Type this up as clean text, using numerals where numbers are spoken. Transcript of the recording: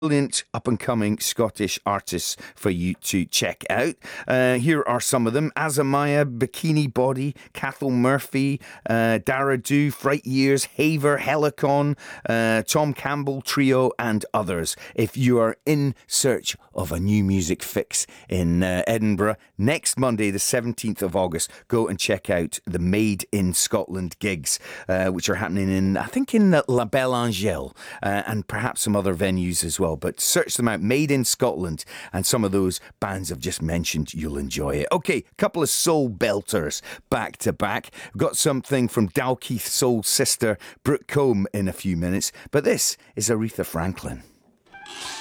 brilliant up-and-coming Scottish artists for you to check out. Here are some of them: Azamaya, Bikini Body, Cathal Murphy, Dara Do, Fright Years, Haver, Helicon, Tom Campbell Trio, and others. If you are in search of a new music fix in Edinburgh, next Monday, the 17th of August, go and check out the Made in Scotland gigs, which are happening in, I think, in La Belle Angèle, and perhaps some other venues as well. But search them out, Made in Scotland, and some of those bands I've just mentioned, you'll enjoy it. Okay, a couple of soul belters back to back. We've got something from Dalkeith soul sister Brooke Combe in a few minutes, but this is Aretha Franklin.